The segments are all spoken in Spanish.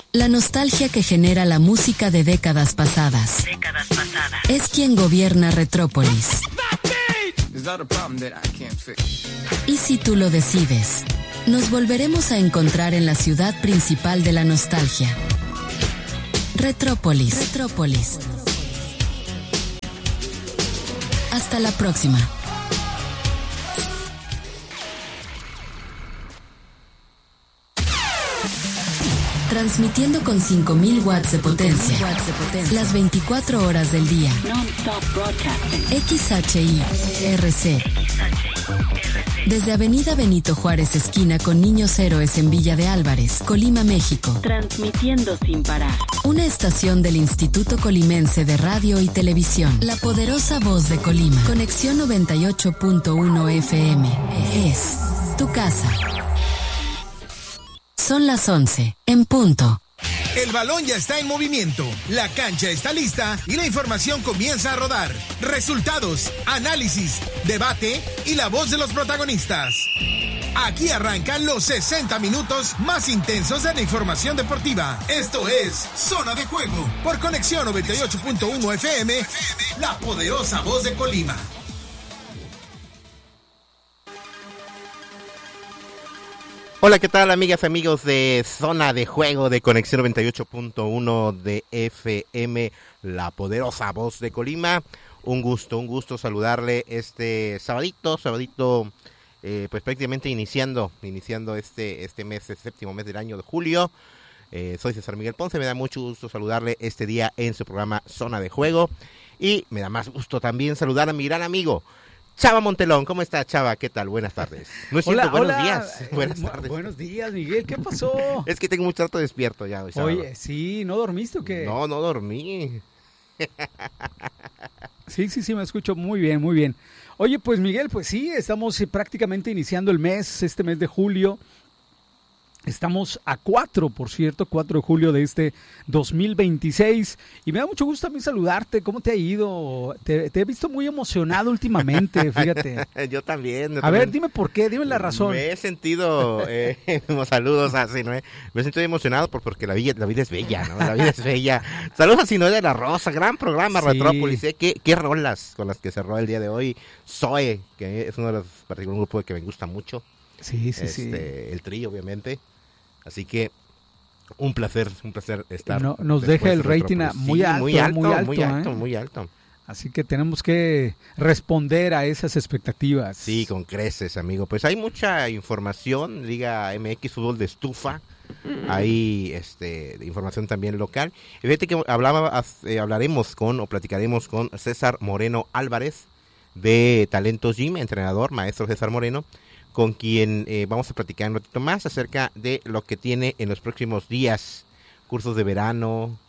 La nostalgia que genera la música de décadas pasadas. Es quien gobierna Retrópolis. Y si tú lo decides, nos volveremos a encontrar en la ciudad principal de la nostalgia. Retrópolis. Hasta la próxima. Transmitiendo con 5000 watts de potencia. Las 24 horas del día. XHI-RC. Desde Avenida Benito Juárez, esquina con Niños Héroes en Villa de Álvarez, Colima, México. Transmitiendo sin parar. Una estación del Instituto Colimense de Radio y Televisión. La poderosa voz de Colima. Conexión 98.1 FM. Es tu casa. Son las 11, en punto. El balón ya está en movimiento, la cancha está lista y la información comienza a rodar. Resultados, análisis, debate y la voz de los protagonistas. Aquí arrancan los 60 minutos más intensos de la información deportiva. Esto es Zona de Juego por Conexión 98.1 FM, la poderosa voz de Colima. Hola, ¿qué tal, amigas y amigos de Zona de Juego de Conexión 98.1 de FM, la poderosa voz de Colima? Un gusto saludarle este sabadito, pues prácticamente iniciando este mes, el séptimo mes del año de julio. Soy César Miguel Ponce, me da mucho gusto saludarle este día en su programa Zona de Juego. Y me da más gusto también saludar a mi gran amigo Chava Montelón. ¿Cómo está, Chava? ¿Qué tal? Buenas tardes. No es cierto, buenos días. Buenas tardes. Buenos días, Miguel. ¿Qué pasó? Es que tengo mucho rato despierto ya. Chava. Oye, sí, ¿no dormiste o qué? No dormí. Sí, me escucho muy bien. Oye, pues Miguel, pues sí, estamos prácticamente iniciando el mes, este mes de julio. Estamos a 4 de julio de este 2026 y me da mucho gusto también saludarte. ¿Cómo te ha ido? Te he visto muy emocionado últimamente, fíjate. Yo también. A ver, dime por qué, dime la razón. Me he sentido, saludos así, ¿no? Me he sentido emocionado porque la vida es bella, ¿no? La vida es bella. Saludos a Sinoé de la Rosa, gran programa, sí. Retrópolis, qué rolas con las que cerró el día de hoy. Zoe, que es uno de los particulares grupos que me gusta mucho. Sí. El trío, obviamente. Así que un placer estar. Nos deja el rating muy alto. Así que tenemos que responder a esas expectativas. Sí, con creces, amigo. Pues hay mucha información, Liga MX, fútbol de estufa. Hay información también local. Y fíjate que platicaremos con César Moreno Álvarez de Talentos Gym, entrenador, maestro César Moreno, con quien vamos a platicar un ratito más acerca de lo que tiene en los próximos días, cursos de verano,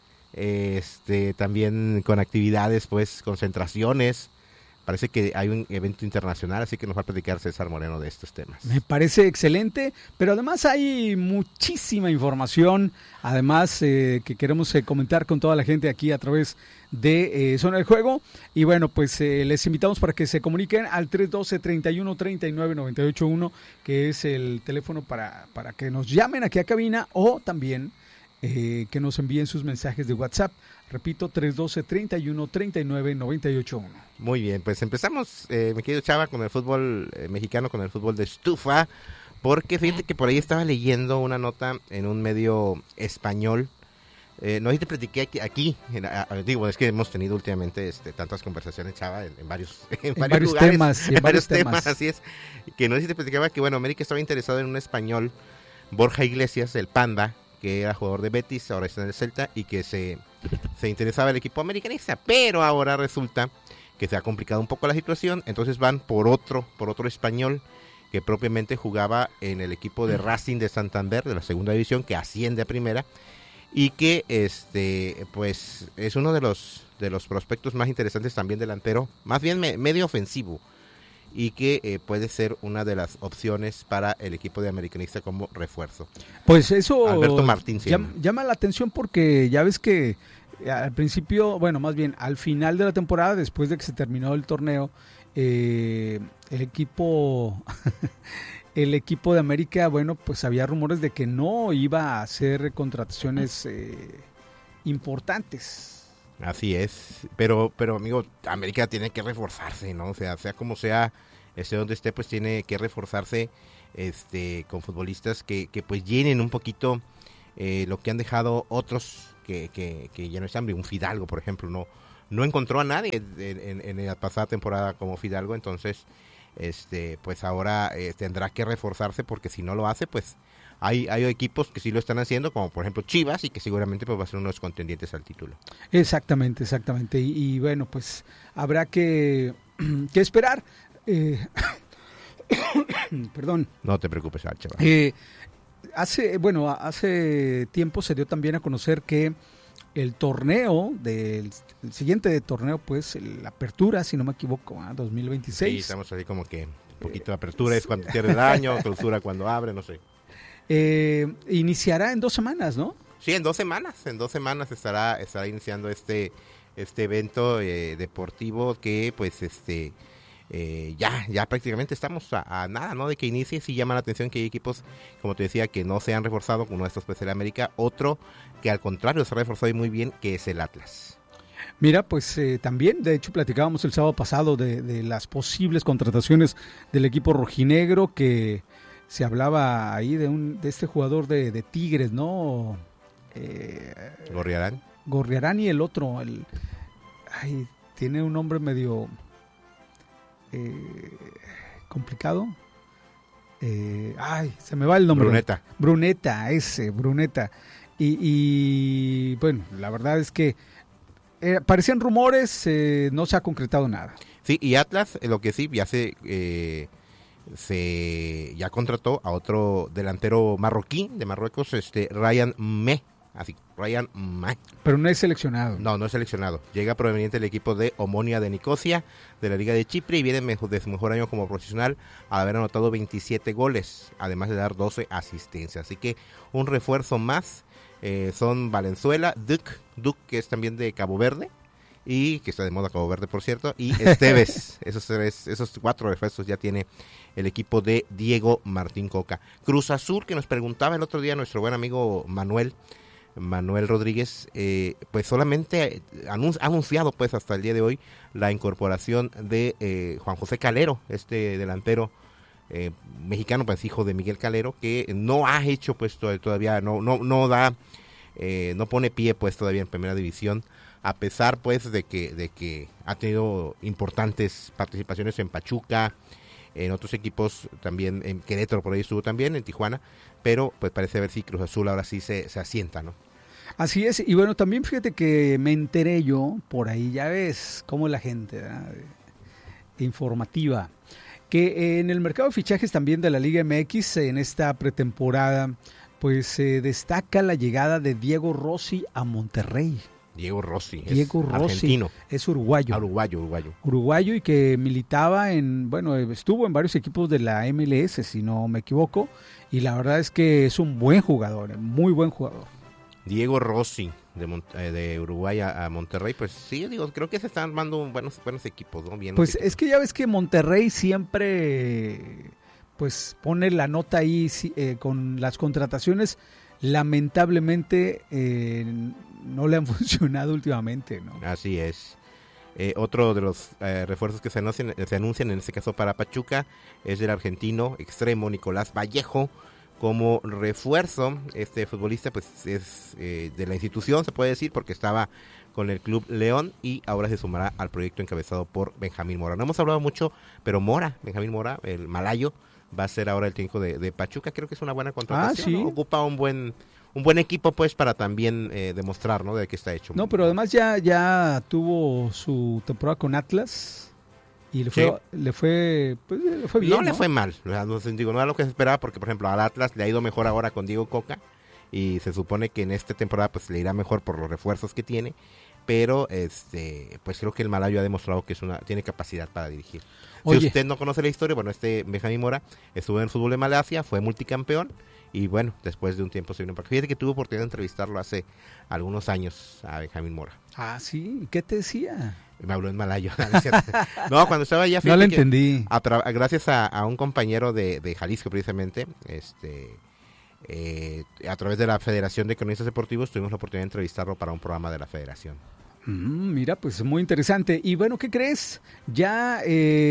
también con actividades, pues, concentraciones. Parece que hay un evento internacional, así que nos va a platicar César Moreno de estos temas. Me parece excelente, pero además hay muchísima información, además que queremos comentar con toda la gente aquí a través de Zona del Juego. Y bueno, pues les invitamos para que se comuniquen al 312-3139-981, que es el teléfono para que nos llamen aquí a cabina, o también que nos envíen sus mensajes de WhatsApp. Repito, 312-3139-981. Muy bien, pues empezamos, mi querido Chava, con el fútbol mexicano, con el fútbol de estufa, porque fíjate que por ahí estaba leyendo una nota en un medio español. No sé si te platiqué aquí es que hemos tenido últimamente tantas conversaciones, Chava, en varios lugares, temas, en varios temas, así es, que no sé si te platicaba que, bueno, América estaba interesado en un español, Borja Iglesias, el Panda, que era jugador de Betis, ahora está en el Celta, y que se interesaba el equipo americanista, pero ahora resulta que se ha complicado un poco la situación, entonces van por otro español que propiamente jugaba en el equipo de Racing de Santander, de la segunda división, que asciende a primera, y que pues es uno de los prospectos más interesantes, también delantero, más bien medio ofensivo, y que puede ser una de las opciones para el equipo de americanista como refuerzo. Pues eso, Alberto Martín llama la atención, porque ya ves que al principio, bueno, más bien al final de la temporada, después de que se terminó el torneo, el equipo el equipo de América, bueno, pues había rumores de que no iba a hacer contrataciones importantes. Así es, pero amigo, América tiene que reforzarse, ¿no? O sea como sea, donde esté, pues tiene que reforzarse con futbolistas que pues llenen un poquito lo que han dejado otros que ya no están. Un Fidalgo, por ejemplo, no encontró a nadie en la pasada temporada como Fidalgo, entonces pues ahora tendrá que reforzarse, porque si no lo hace, pues hay equipos que sí lo están haciendo, como por ejemplo Chivas, y que seguramente pues va a ser uno de los contendientes al título. Exactamente. Y bueno, pues habrá que esperar. Perdón. No te preocupes, chaval. Hace tiempo se dio también a conocer que el torneo el siguiente torneo, pues la apertura, si no me equivoco, 2026. Sí, estamos así como que un poquito de apertura es cuando cierra el año, clausura cuando abre, no sé. Iniciará en 2 semanas, ¿no? Sí, en 2 semanas. En 2 semanas estará iniciando este evento deportivo que pues ya prácticamente estamos a nada, ¿no? De que inicie. Sí llama la atención que hay equipos, como te decía, que no se han reforzado, como estos pues el América, otro que al contrario se ha reforzado y muy bien, que es el Atlas. Mira, pues también, de hecho, platicábamos el sábado pasado de las posibles contrataciones del equipo rojinegro, que se hablaba ahí de este jugador de Tigres, ¿no? Gorriarán y el otro, tiene un nombre medio complicado. Se me va el nombre. Bruneta. Y bueno, la verdad es que parecían rumores, no se ha concretado nada. Sí, y Atlas, lo que sí, ya contrató a otro delantero marroquí de Marruecos, Ryan Meh. Pero no es seleccionado. No es seleccionado. Llega proveniente del equipo de Omonia de Nicosia, de la Liga de Chipre, y viene de su mejor año como profesional al haber anotado 27 goles, además de dar 12 asistencias. Así que un refuerzo más. Son Valenzuela, Duc, que es también de Cabo Verde, y que está de moda Cabo Verde, por cierto, y Esteves. esos 4 refuerzos ya tiene el equipo de Diego Martín Coca. Cruz Azul, que nos preguntaba el otro día nuestro buen amigo Manuel Rodríguez, pues solamente ha anunciado pues hasta el día de hoy la incorporación de Juan José Calero, delantero mexicano, pues hijo de Miguel Calero, que no ha hecho pues todavía, no pone pie pues todavía en primera división, a pesar pues de que ha tenido importantes participaciones en Pachuca, en otros equipos también, en Querétaro por ahí estuvo también, en Tijuana, pero pues parece ver si Cruz Azul ahora sí se asienta, ¿no? Así es, y bueno, también fíjate que me enteré yo, por ahí ya ves cómo la gente, ¿verdad? Informativa, que en el mercado de fichajes también de la Liga MX, en esta pretemporada, pues se destaca la llegada de Diego Rossi a Monterrey. Diego Rossi, argentino. Es uruguayo. Uruguayo, y que militaba estuvo en varios equipos de la MLS, si no me equivoco, y la verdad es que es un buen jugador, muy buen jugador. Diego Rossi, de Uruguay a Monterrey, pues sí, creo que se están armando buenos equipos, ¿no? Bien, pues es que ya ves que Monterrey siempre pues pone la nota ahí con las contrataciones, lamentablemente no le han funcionado últimamente, ¿no? Así es. Otro de los refuerzos que se anuncian en este caso para Pachuca es del argentino extremo Nicolás Vallejo. Como refuerzo, este futbolista pues es de la institución, se puede decir, porque estaba con el Club León y ahora se sumará al proyecto encabezado por Benjamín Mora. No hemos hablado mucho, pero Benjamín Mora, el malayo, va a ser ahora el técnico de Pachuca. Creo que es una buena contratación, ¿sí? ¿no? Ocupa un buen equipo pues para también demostrar, ¿no?, de qué está hecho. No, pero además ya tuvo su temporada con Atlas. Y le fue bien. No le fue mal, no era lo que se esperaba, porque por ejemplo al Atlas le ha ido mejor ahora con Diego Coca, y se supone que en esta temporada pues le irá mejor por los refuerzos que tiene, pero pues creo que el malayo ha demostrado que tiene capacidad para dirigir. Oye. Si usted no conoce la historia, bueno, Benjamín Mora estuvo en el fútbol de Malasia, fue multicampeón, y bueno, después de un tiempo se vino para acá. Fíjate que tuve oportunidad de entrevistarlo hace algunos años a Benjamín Mora. Ah, sí, ¿qué te decía? Me habló en malayo. No, cuando estaba allá... No lo entendí. Gracias a un compañero de Jalisco, precisamente, a través de la Federación de Cronistas Deportivos, tuvimos la oportunidad de entrevistarlo para un programa de la Federación. Mira, pues muy interesante. Y bueno, ¿qué crees? Ya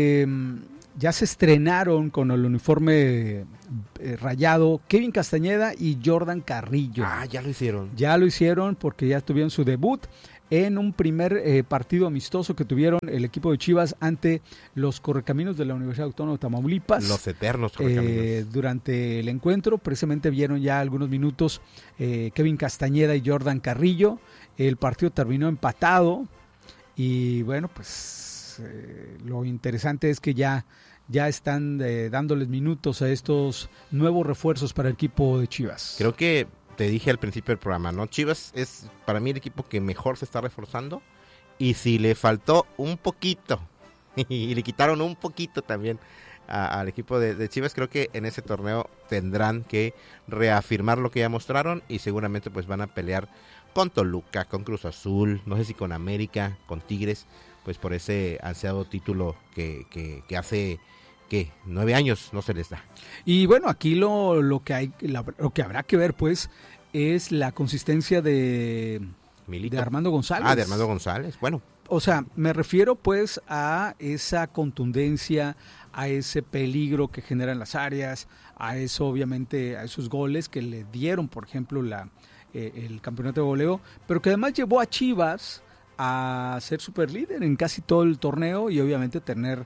se estrenaron con el uniforme rayado Kevin Castañeda y Jordan Carrillo. Ya lo hicieron. Ya lo hicieron porque ya tuvieron su debut en un primer partido amistoso que tuvieron el equipo de Chivas ante los Correcaminos de la Universidad Autónoma de Tamaulipas. Los eternos Correcaminos. Durante el encuentro, precisamente vieron ya algunos minutos Kevin Castañeda y Jordan Carrillo. El partido terminó empatado y bueno, pues lo interesante es que ya están dándoles minutos a estos nuevos refuerzos para el equipo de Chivas. Creo que te dije al principio del programa, ¿no? Chivas es para mí el equipo que mejor se está reforzando, y si le faltó un poquito y le quitaron un poquito también al equipo de Chivas, creo que en ese torneo tendrán que reafirmar lo que ya mostraron, y seguramente pues van a pelear con Toluca, con Cruz Azul, no sé si con América, con Tigres, pues por ese ansiado título que hace 9 años no se les da. Y bueno, aquí lo que habrá que ver pues es la consistencia de Armando González. De Armando González, bueno. O sea, me refiero pues a esa contundencia, a ese peligro que generan las áreas, a eso obviamente, a esos goles que le dieron, por ejemplo, el campeonato de goleo, pero que además llevó a Chivas a ser superlíder en casi todo el torneo y obviamente tener,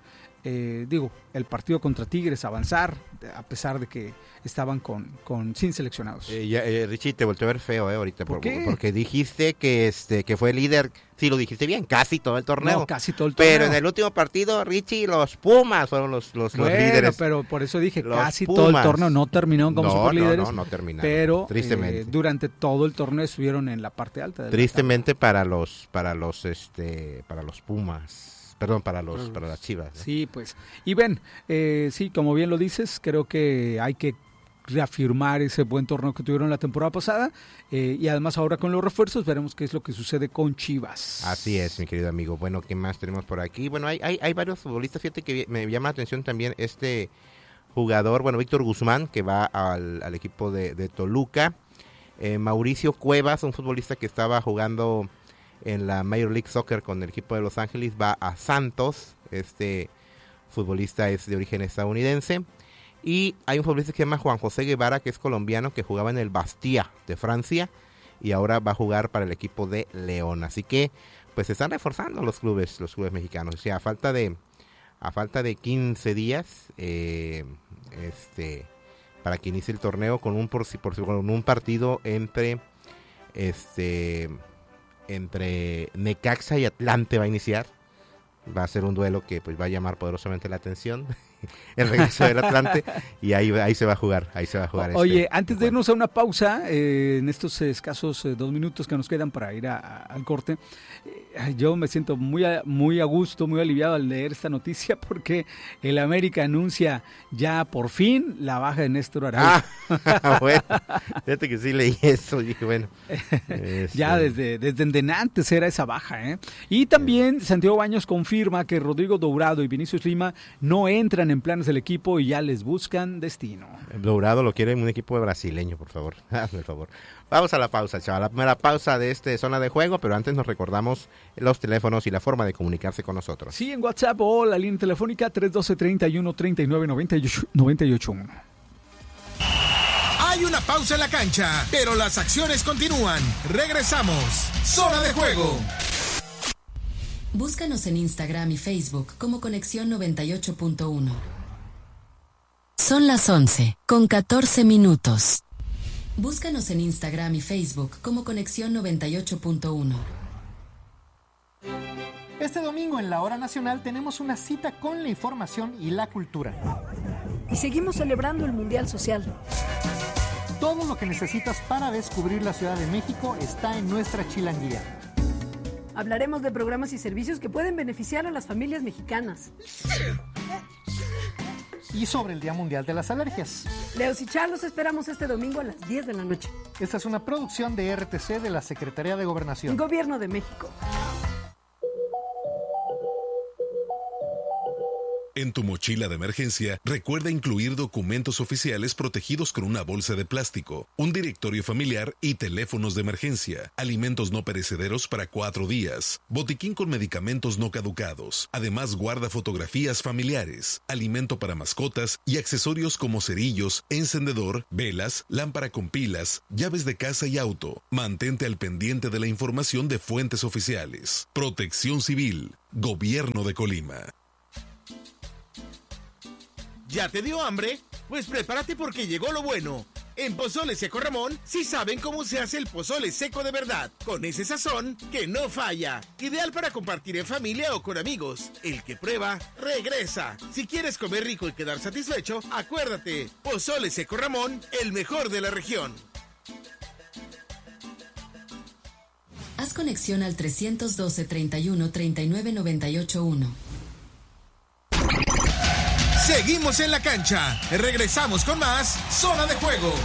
el partido contra Tigres, avanzar, a pesar de que estaban sin seleccionados. Richie, te volteó a ver feo ahorita. ¿Por qué? Porque dijiste que fue líder, sí lo dijiste bien, casi todo el torneo. No, casi todo el torneo. Pero en el último partido, Richie, los Pumas fueron los líderes. Pero por eso dije, los casi Pumas. Todo el torneo, no terminaron como superlíderes. No terminaron. Pero tristemente. Durante todo el torneo estuvieron en la parte alta. Tristemente para los Pumas. Perdón, para las Chivas, ¿no? Sí, pues. Y ven, sí, como bien lo dices, creo que hay que reafirmar ese buen torneo que tuvieron la temporada pasada, y además ahora con los refuerzos veremos qué es lo que sucede con Chivas. Así es, mi querido amigo. Bueno, ¿qué más tenemos por aquí? Bueno, hay varios futbolistas, fíjate que me llama la atención también este jugador, bueno, Víctor Guzmán, que va al equipo de Toluca. Mauricio Cuevas, un futbolista que estaba jugando en la Major League Soccer con el equipo de Los Ángeles, va a Santos. Este futbolista es de origen estadounidense. Y hay un futbolista que se llama Juan José Guevara, que es colombiano, que jugaba en el Bastia de Francia y ahora va a jugar para el equipo de León. Así que pues se están reforzando los clubes mexicanos. O sea, a falta de 15 días para que inicie el torneo, con un partido entre Necaxa y Atlante va a iniciar. Va a ser un duelo que pues va a llamar poderosamente la atención. El regreso del Atlante, y ahí se va a jugar. Oye, antes de irnos a una pausa, en estos escasos 2 minutos que nos quedan para ir al corte, yo me siento muy a gusto, muy aliviado al leer esta noticia, porque el América anuncia ya por fin la baja de Néstor Araujo. Bueno, fíjate que sí leí eso y dije, bueno. Ya desde antes era esa baja, ¿eh? Y también Santiago Baños confirma que Rodrigo Dourado y Vinicius Lima no entran en planes del equipo y ya les buscan destino. Dourado lo quiere en un equipo brasileño, por favor. Hazme el favor. Vamos a la pausa, chaval. La primera pausa de zona de juego, pero antes nos recordamos los teléfonos y la forma de comunicarse con nosotros. Sí, en WhatsApp o la línea telefónica 312-31-39-98-1. Hay una pausa en la cancha, pero las acciones continúan. Regresamos. Zona de juego. Búscanos en Instagram y Facebook como Conexión 98.1. Son las 11:14. Búscanos en Instagram y Facebook como Conexión 98.1. Este domingo en la Hora Nacional tenemos una cita con la información y la cultura. Y seguimos celebrando el Mundial Social. Todo lo que necesitas para descubrir la Ciudad de México está en nuestra chilanguía. Hablaremos de programas y servicios que pueden beneficiar a las familias mexicanas. Y sobre el Día Mundial de las Alergias. Leos y Char los esperamos este domingo a las 10 de la noche. Esta es una producción de RTC de la Secretaría de Gobernación. Gobierno de México. En tu mochila de emergencia, recuerda incluir documentos oficiales protegidos con una bolsa de plástico, un directorio familiar y teléfonos de emergencia, alimentos no perecederos para 4 días, botiquín con medicamentos no caducados. Además, guarda fotografías familiares, alimento para mascotas y accesorios como cerillos, encendedor, velas, lámpara con pilas, llaves de casa y auto. Mantente al pendiente de la información de fuentes oficiales. Protección Civil, Gobierno de Colima. ¿Ya te dio hambre? Pues prepárate porque llegó lo bueno. En Pozole Seco Ramón sí saben cómo se hace el pozole seco de verdad, con ese sazón que no falla. Ideal para compartir en familia o con amigos. El que prueba, regresa. Si quieres comer rico y quedar satisfecho, acuérdate, Pozole Seco Ramón, el mejor de la región. Haz conexión al 312 31 39 98 1. Seguimos en la cancha. Regresamos con más Zona de Juego.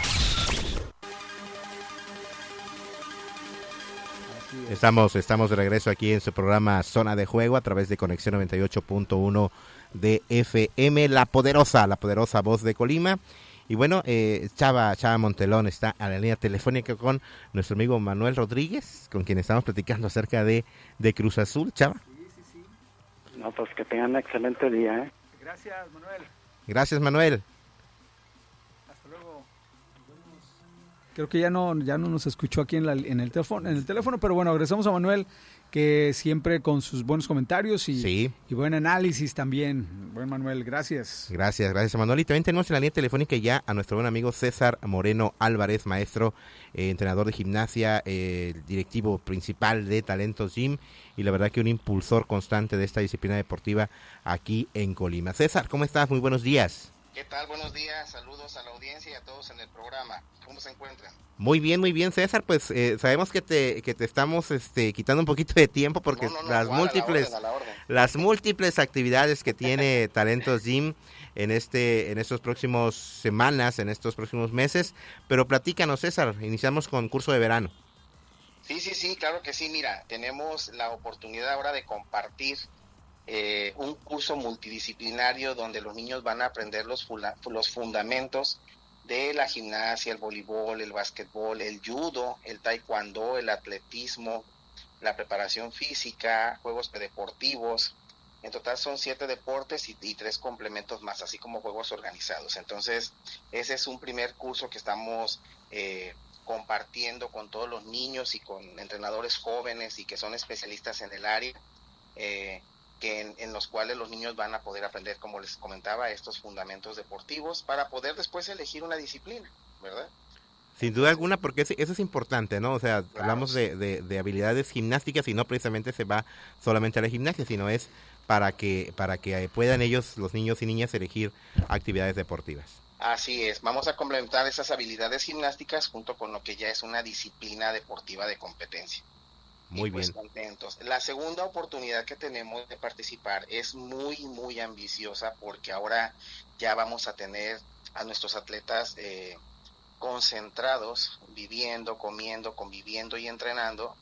Estamos de regreso aquí en su programa Zona de Juego a través de Conexión 98.1 de FM, la poderosa voz de Colima. Y bueno, Chava Montelón está a la línea telefónica con nuestro amigo Manuel Rodríguez, con quien estamos platicando acerca de Cruz Azul. Chava. Sí. No, pues que tengan un excelente día, ¿eh? Gracias, Manuel. Gracias, Manuel. Hasta luego. Creo que ya no nos escuchó aquí en el teléfono, pero bueno, agradecemos a Manuel, que siempre con sus buenos comentarios y buen análisis también. Buen Manuel, gracias. Gracias, Manuel. Y también tenemos en la línea telefónica ya a nuestro buen amigo César Moreno Álvarez, maestro, entrenador de gimnasia, directivo principal de Talentos Gym, y la verdad que un impulsor constante de esta disciplina deportiva aquí en Colima. César, ¿cómo estás? Muy buenos días. ¿Qué tal? Buenos días, saludos a la audiencia y a todos en el programa. ¿Cómo se encuentran? Muy bien, César. Pues sabemos que te estamos quitando un poquito de tiempo porque las múltiples actividades que tiene Talentos Gym en estos próximos semanas, en estos próximos meses. Pero platícanos, César, iniciamos con curso de verano. Sí, claro que sí. Mira, tenemos la oportunidad ahora de compartir un curso multidisciplinario donde los niños van a aprender los fundamentos de la gimnasia, el voleibol, el básquetbol, el judo, el taekwondo, el atletismo, la preparación física, juegos deportivos. En total son 7 deportes y 3 complementos más, así como juegos organizados. Entonces, ese es un primer curso que estamos compartiendo con todos los niños y con entrenadores jóvenes y que son especialistas en el área, en los cuales los niños van a poder aprender, como les comentaba, estos fundamentos deportivos para poder después elegir una disciplina, ¿verdad? Sin duda alguna, porque eso es importante, ¿no? O sea, claro, hablamos de habilidades gimnásticas y no precisamente se va solamente a la gimnasia, sino es para que puedan ellos, los niños y niñas, elegir actividades deportivas. Así es, vamos a complementar esas habilidades gimnásticas junto con lo que ya es una disciplina deportiva de competencia. Muy bien. Contentos. La segunda oportunidad que tenemos de participar es muy ambiciosa porque ahora ya vamos a tener a nuestros atletas concentrados, viviendo, comiendo, conviviendo y entrenando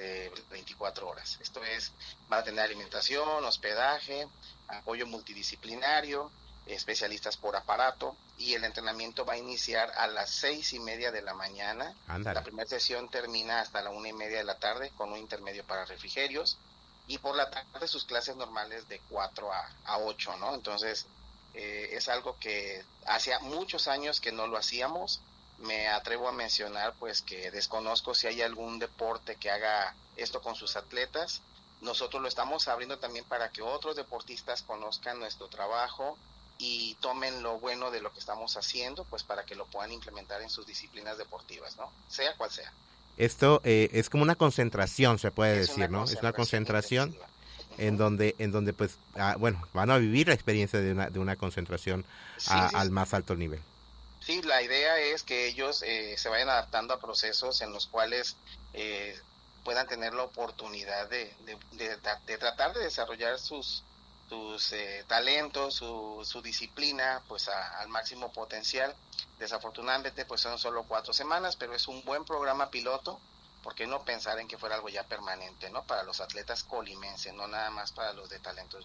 24 horas. Esto es, van a tener alimentación, hospedaje, apoyo multidisciplinario, especialistas por aparato, y el entrenamiento va a iniciar a las 6:30 de la mañana. Ándale. La primera sesión termina hasta la 1:30 de la tarde con un intermedio para refrigerios, y por la tarde sus clases normales de 4 a 8, ¿no? Entonces es algo que hacía muchos años que no lo hacíamos. Me atrevo a mencionar pues que desconozco si hay algún deporte que haga esto con sus atletas. Nosotros lo estamos abriendo también para que otros deportistas conozcan nuestro trabajo y tomen lo bueno de lo que estamos haciendo, pues para que lo puedan implementar en sus disciplinas deportivas, ¿no? Sea cual sea. Esto es como una concentración, se puede decir, ¿no? Es una concentración en donde pues, van a vivir la experiencia de una concentración al más alto nivel. Sí, la idea es que ellos se vayan adaptando a procesos en los cuales puedan tener la oportunidad de tratar de desarrollar sus talentos, su disciplina, pues al máximo potencial. Desafortunadamente pues son solo 4 semanas, pero es un buen programa piloto. ¿Por qué no pensar en que fuera algo ya permanente, ¿no? Para los atletas colimenses, no nada más para los de Talentos Gym.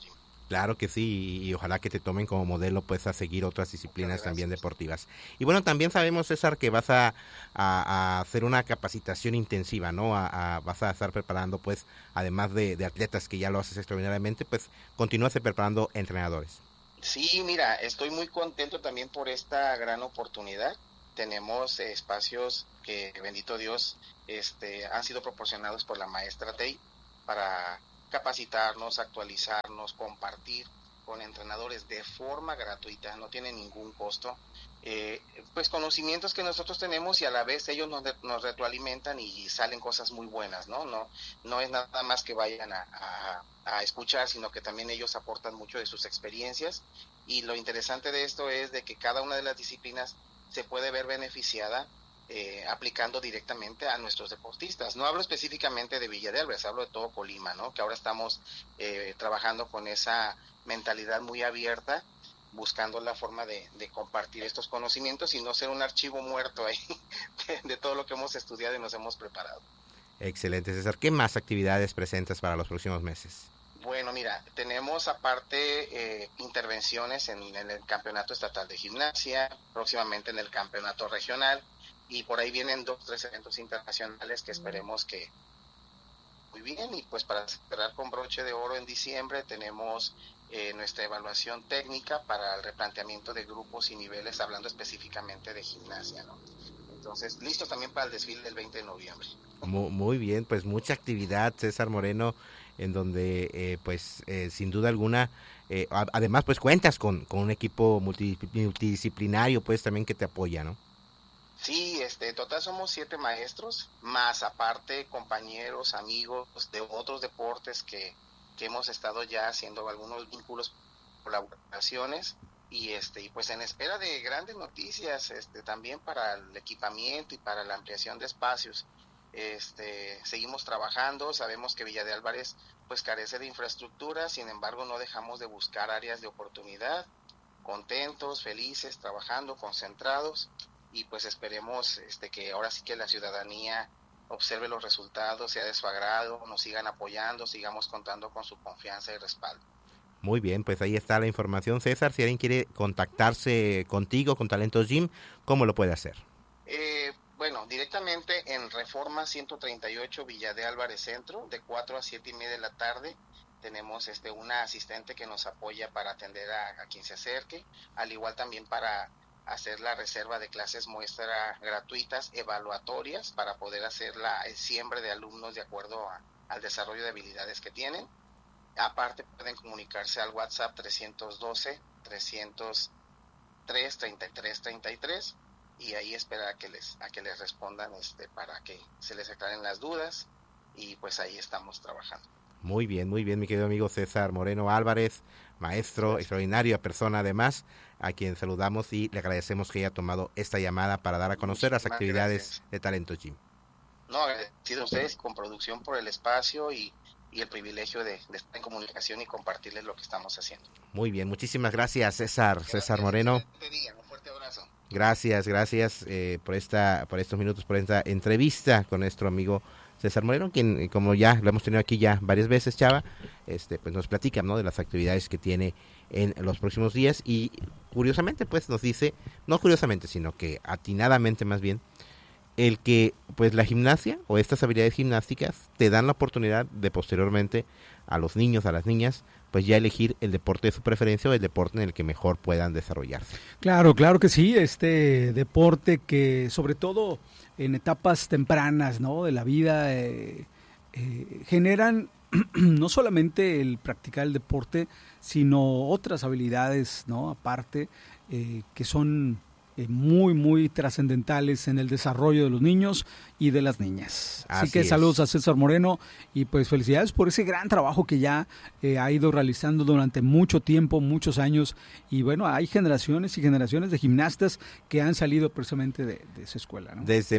Claro que sí, y ojalá que te tomen como modelo pues a seguir otras disciplinas también deportivas. Y bueno, también sabemos, César, que vas a hacer una capacitación intensiva, ¿no? Vas a estar preparando pues, además de atletas que ya lo haces extraordinariamente, pues continúas preparando entrenadores. Sí, mira, estoy muy contento también por esta gran oportunidad. Tenemos espacios que, bendito Dios, han sido proporcionados por la maestra Tei para capacitarnos, actualizarnos, compartir con entrenadores de forma gratuita, no tiene ningún costo, pues conocimientos que nosotros tenemos y a la vez ellos nos retroalimentan y salen cosas muy buenas, ¿no? No es nada más que vayan a escuchar, sino que también ellos aportan mucho de sus experiencias, y lo interesante de esto es de que cada una de las disciplinas se puede ver beneficiada aplicando directamente a nuestros deportistas. No hablo específicamente de Villa de Álvarez, hablo de todo Colima, ¿no? Que ahora estamos trabajando con esa mentalidad muy abierta, buscando la forma de compartir estos conocimientos y no ser un archivo muerto ahí de todo lo que hemos estudiado y nos hemos preparado. Excelente, César. ¿Qué más actividades presentas para los próximos meses? Bueno, mira, tenemos aparte intervenciones en el Campeonato Estatal de Gimnasia, próximamente en el Campeonato Regional, y por ahí vienen 2-3 eventos internacionales que esperemos que muy bien. Y pues para cerrar con broche de oro en diciembre tenemos nuestra evaluación técnica para el replanteamiento de grupos y niveles, hablando específicamente de gimnasia, ¿no? Entonces, listos también para el desfile del 20 de noviembre. Muy bien, pues mucha actividad, César Moreno, en donde sin duda alguna, además pues cuentas con un equipo multidisciplinario pues también que te apoya, ¿no? Sí, total somos 7 maestros, más aparte compañeros, amigos de otros deportes que hemos estado ya haciendo algunos vínculos, colaboraciones, y pues en espera de grandes noticias también para el equipamiento y para la ampliación de espacios. Seguimos trabajando, sabemos que Villa de Álvarez pues carece de infraestructura, sin embargo no dejamos de buscar áreas de oportunidad, contentos, felices, trabajando, concentrados, y pues esperemos que ahora sí que la ciudadanía observe los resultados, sea de su agrado, nos sigan apoyando, sigamos contando con su confianza y respaldo. Muy bien, pues ahí está la información, César. Si alguien quiere contactarse contigo, con Talentos Gym, ¿cómo lo puede hacer? Bueno, directamente en Reforma 138 Villa de Álvarez Centro, de 4 a 7:30 de la tarde. Tenemos una asistente que nos apoya para atender a quien se acerque, al igual también para hacer la reserva de clases muestra gratuitas, evaluatorias, para poder hacer el siembre de alumnos de acuerdo al desarrollo de habilidades que tienen. Aparte pueden comunicarse al WhatsApp 312-303-3333 y ahí esperar a que les respondan para que se les aclaren las dudas, y pues ahí estamos trabajando. Muy bien, mi querido amigo César Moreno Álvarez, maestro, extraordinaria persona además, a quien saludamos y le agradecemos que haya tomado esta llamada para dar a conocer las actividades de Talentos Gym. No, agradecido a ustedes con producción por el espacio y el privilegio de estar en comunicación y compartirles lo que estamos haciendo. Muy bien, muchísimas gracias, César Moreno. Un fuerte abrazo. Gracias por estos minutos, por esta entrevista con nuestro amigo César Moreno, quien, como ya lo hemos tenido aquí ya varias veces, Chava, pues nos platica, ¿no?, de las actividades que tiene en los próximos días, y curiosamente pues nos dice, no curiosamente, sino que atinadamente más bien, el que pues la gimnasia o estas habilidades gimnásticas te dan la oportunidad de posteriormente a los niños, a las niñas, pues ya elegir el deporte de su preferencia o el deporte en el que mejor puedan desarrollarse. Claro que sí, deporte que sobre todo en etapas tempranas, ¿no?, de la vida generan no solamente el practicar el deporte, sino otras habilidades, ¿no?, aparte, que son muy, muy trascendentales en el desarrollo de los niños y de las niñas. Así que saludos a César Moreno y pues felicidades por ese gran trabajo que ya ha ido realizando durante mucho tiempo, muchos años, y bueno, hay generaciones y generaciones de gimnastas que han salido precisamente de esa escuela, ¿no? Desde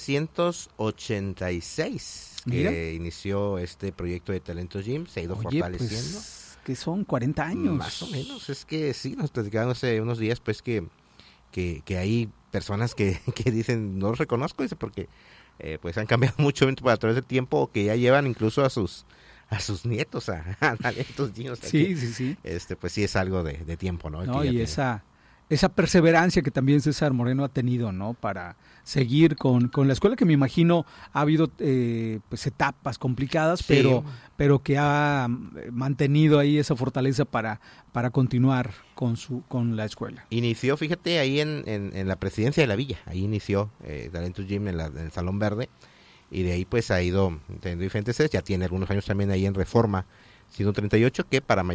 1986 que inició este proyecto de Talentos Gym, se ha ido fortaleciendo. Pues, que son 40 años. Más o menos, es que sí, nos platicaban hace unos días pues que hay personas que dicen, no los reconozco, dice, porque pues han cambiado mucho a través del tiempo, o que ya llevan incluso a sus a sus nietos, a estos niños. Sí, aquí. sí. Pues sí es algo de tiempo, ¿no? No, y esa perseverancia que también César Moreno ha tenido, ¿no? Para seguir con la escuela, que me imagino ha habido pues etapas complicadas, Sí. pero que ha mantenido ahí esa fortaleza para continuar con la escuela. Inició, fíjate, ahí en la presidencia de la villa, ahí inició Talentos Gym en el Salón Verde, y de ahí pues ha ido teniendo diferentes sedes, ya tiene algunos años también ahí en Reforma 138, que para mayor